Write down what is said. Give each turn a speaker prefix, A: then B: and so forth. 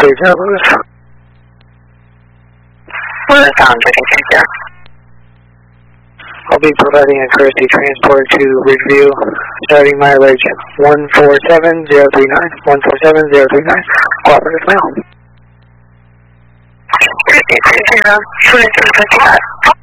A: 130 Lewis.
B: Lewis on 330.
A: I'll be providing a courtesy transport to Ridgeview, starting mileage 147039. 147039. Cooperative mail.
B: 330, 255.